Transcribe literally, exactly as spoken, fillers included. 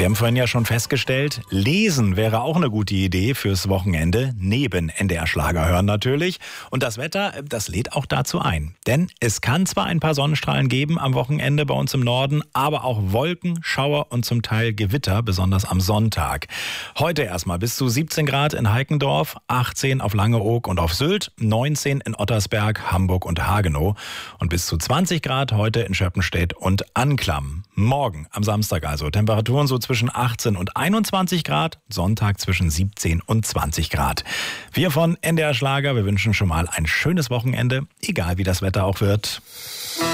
Wir haben vorhin ja schon festgestellt, lesen wäre auch eine gute Idee fürs Wochenende, neben N D R Schlager hören natürlich. Und das Wetter, das lädt auch dazu ein. Denn es kann zwar ein paar Sonnenstrahlen geben am Wochenende bei uns im Norden, aber auch Wolken, Schauer und zum Teil Gewitter, besonders am Sonntag. Heute erstmal bis zu siebzehn Grad in Heikendorf, achtzehn auf Langeoog und auf Sylt, neunzehn in Ottersberg, Hamburg und Hagenow und bis zu zwanzig Grad heute in Schöppenstedt und Anklam. Morgen am Samstag also Temperaturen so zwischen achtzehn und einundzwanzig Grad, Sonntag zwischen siebzehn und zwanzig Grad. Wir von N D R Schlager, wir wünschen schon mal ein schönes Wochenende, egal wie das Wetter auch wird.